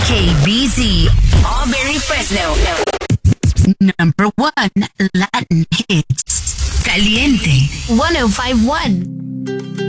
KBZ, Auberry Fresno. Number 1 Latin hits. Caliente 1051.